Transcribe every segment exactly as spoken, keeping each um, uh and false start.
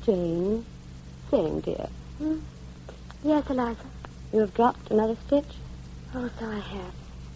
Jane. Jane, dear. Hmm? Yes, Eliza. You have dropped another stitch? Oh, so I have.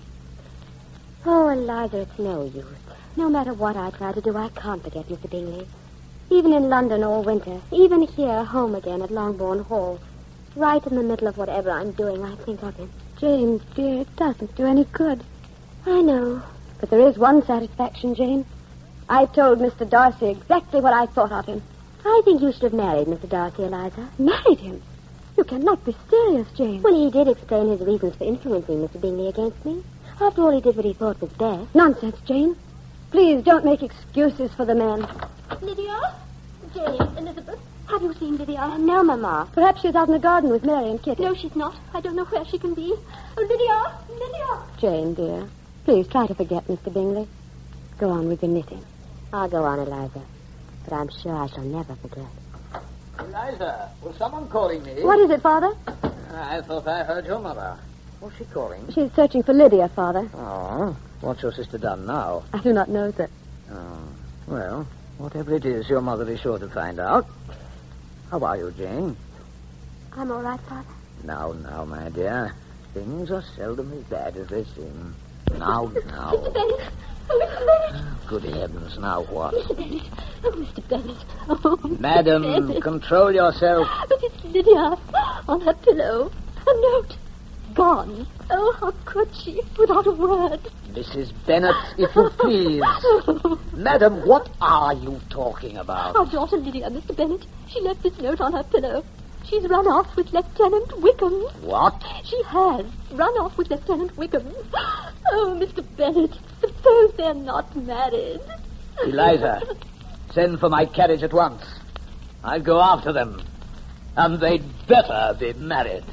Oh, Eliza, it's no use. No matter what I try to do, I can't forget Mister Bingley. Even in London all winter, even here, home again at Longbourn Hall, right in the middle of whatever I'm doing, I think of him. Jane, dear, it doesn't do any good. I know. But there is one satisfaction, Jane. I told Mister Darcy exactly what I thought of him. I think you should have married Mister Darcy, Eliza. Married him? You cannot be serious, Jane. Well, he did explain his reasons for influencing Mister Bingley against me. After all, he did what he thought was best. Nonsense, Jane. Please don't make excuses for the man. Lydia? Jane, Elizabeth, have you seen Lydia? No, Mama. Perhaps she's out in the garden with Mary and Kitty. No, she's not. I don't know where she can be. Oh, Lydia! Lydia! Jane, dear, please try to forget Mister Bingley. Go on with your knitting. I'll go on, Eliza. But I'm sure I shall never forget. Eliza, was someone calling me? What is it, Father? I thought I heard your mother. What's she calling? She's searching for Lydia, Father. Oh, what's your sister done now? I do not know, sir. Oh, well, whatever it is, your mother is sure to find out. How are you, Jane? I'm all right, Father. Now, now, my dear. Things are seldom as bad as they seem. Now, now. Mister Bennet! Oh, Mister Bennet! Good heavens, now what? Mister Bennet! Oh, Mister Bennet! Oh, Mister Madam, Bennet. control yourself. But it's Lydia on her pillow. A note. Gone. Oh, how could she, without a word? Missus Bennet, if you please. Madam, what are you talking about? Our daughter Lydia, Mister Bennet. She left this note on her pillow. She's run off with Lieutenant Wickham. What? She has. Run off with Lieutenant Wickham. Oh, Mister Bennet, suppose they're not married. Eliza, send for my carriage at once. I'll go after them. And they'd better be married.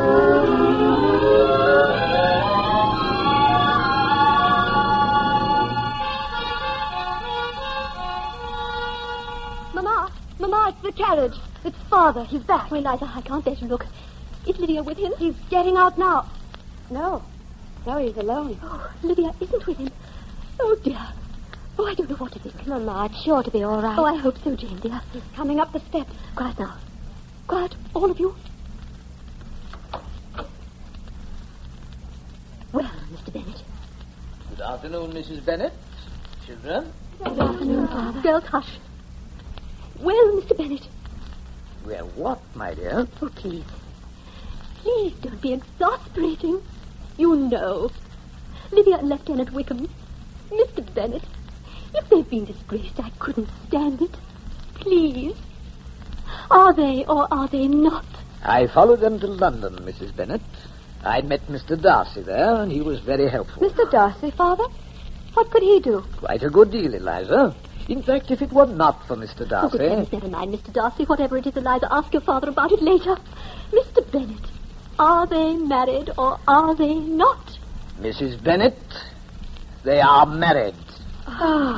Mama, Mama, it's the carriage. It's Father. He's back. Oh, Eliza, I can't bear to look. Is Lydia with him? He's getting out now. No. No, he's alone. Oh, Lydia isn't with him. Oh, dear. Oh, I don't know what to think. Mama, it's sure to be all right. Oh, I hope so, Jane, dear. He's coming up the steps. Quiet now. Quiet, all of you. Well, Mister Bennet. Good afternoon, Missus Bennet. Children. Good afternoon, Father. Girls, hush. Well, Mister Bennet. Well, what, my dear? Oh, please. Please don't be exasperating. You know. Lydia and Lieutenant Wickham. Mister Bennet. If they've been disgraced, I couldn't stand it. Please. Are they or are they not? I followed them to London, Missus Bennet. I met Mister Darcy there, and he was very helpful. Mister Darcy, Father? What could he do? Quite a good deal, Eliza. In fact, if it were not for Mister Darcy... Oh, good heavens, never mind, Mister Darcy. Whatever it is, Eliza, ask your father about it later. Mister Bennet, are they married or are they not? Missus Bennet, they are married. Ah.